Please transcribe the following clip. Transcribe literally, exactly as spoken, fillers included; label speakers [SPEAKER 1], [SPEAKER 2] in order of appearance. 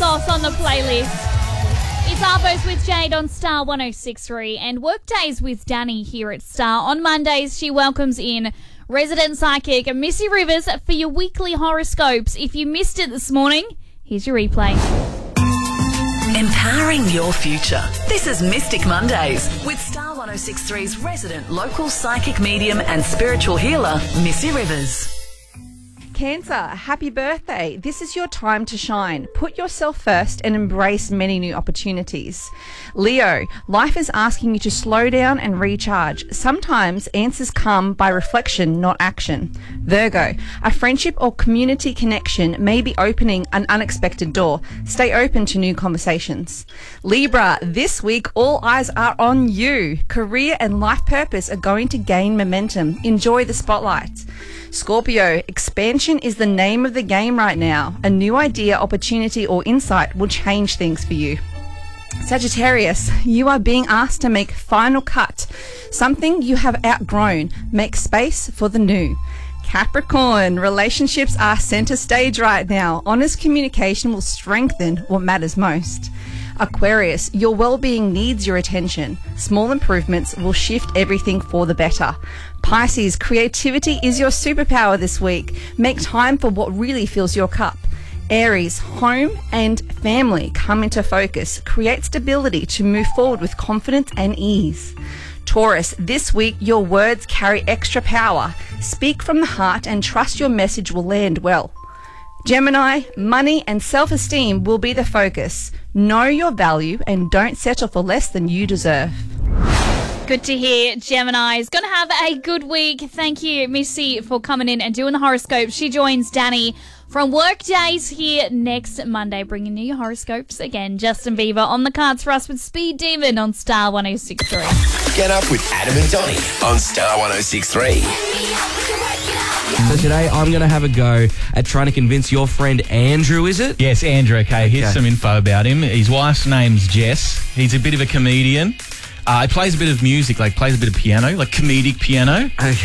[SPEAKER 1] sauce on the playlist. It's Arvos with Jade on Star one oh six point three and Workdays with Danny here at Star. On Mondays, she welcomes in resident psychic Missy Rivers for your weekly horoscopes. If you missed it this morning, here's your replay.
[SPEAKER 2] Empowering your future. This is Mystic Mondays with Star one oh six point three's resident local psychic medium and spiritual healer, Missy Rivers.
[SPEAKER 3] Cancer, happy birthday. This is your time to shine. Put yourself first and embrace many new opportunities. Leo, life is asking you to slow down and recharge. Sometimes answers come by reflection, not action. Virgo, a friendship or community connection may be opening an unexpected door. Stay open to new conversations. Libra, this week all eyes are on you. Career and life purpose are going to gain momentum. Enjoy the spotlight. Scorpio, expansion is the name of the game right now. A new idea, opportunity or insight will change things for you. Sagittarius, you are being asked to make final cut. Something you have outgrown. Make space for the new. Capricorn, relationships are center stage right now. Honest communication will strengthen what matters most. Aquarius, your well-being needs your attention. Small improvements will shift everything for the better. Pisces, creativity is your superpower this week. Make time for what really fills your cup. Aries, home and family come into focus. Create stability to move forward with confidence and ease. Taurus, this week your words carry extra power. Speak from the heart and trust your message will land well. Gemini, money and self-esteem will be the focus. Know your value and don't settle for less than you deserve.
[SPEAKER 1] Good to hear. Gemini is going to have a good week. Thank you, Missy, for coming in and doing the horoscope. She joins Danny from Workdays here next Monday, bringing you your horoscopes again. Justin Bieber on the cards for us with Speed Demon on Star one oh six point three.
[SPEAKER 4] Get up with Adam and Donny on Star one oh six point three.
[SPEAKER 5] So today I'm going to have a go at trying to convince your friend Andrew, is it?
[SPEAKER 6] Yes, Andrew, okay. Here's
[SPEAKER 5] Okay.
[SPEAKER 6] some info about him. His wife's name's Jess. He's a bit of a comedian. Uh, he plays a bit of music, like plays a bit of piano, like comedic piano.
[SPEAKER 5] Okay.